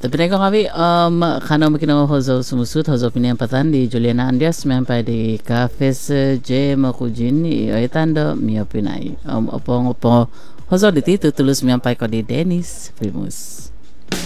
Tapi ko kami kana makina hozo sumusut hozo piniampatan di Juliana Andias mempai di Cafes J Makujin itando mio pinai. Opong hozo di titu tulus mempai ko di Dennis Primus.